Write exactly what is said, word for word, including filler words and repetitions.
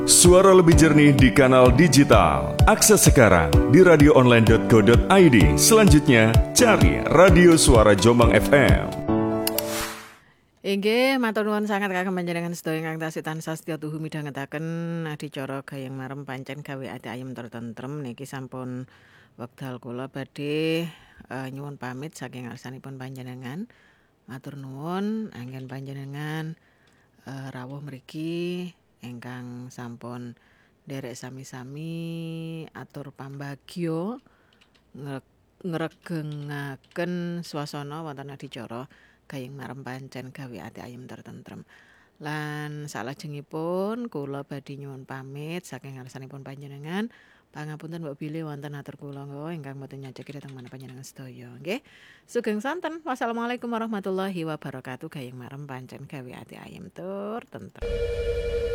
Suara lebih jernih di kanal digital. Akses sekarang di radio online dot co dot i d. Selanjutnya, cari Radio Suara Jombang F M. Inggih, matur nuwun sanget kagem panjenengan sedaya ingkang tasih tansah setya tuhu midhangetaken adicara gayeng marem pancen gawe ati ayem tur tentrem niki sampun wekdal kula badhe uh, nyuwun pamit saking ngarsanipun panjenengan. Matur nuwun anggen panjenengan uh, rawuh mriki ingkang sampun nderek sami-sami atur pambagyo ngregengaken swasana wonten adicara gayeng marem pancen gawe ati ayem tur tentrem. Lan salajengipun kula badhe nyuwun pamit saking ngarsanipun panjenengan. Pangapunten mbok bilih wonten atur kula ingkang mboten nyajeki dhateng manah panjenengan sedaya. Nggih. Sugeng santen. Wassalamualaikum warahmatullahi wabarakatuh. Gayeng marem pancen gawe ati ayem tur tentrem.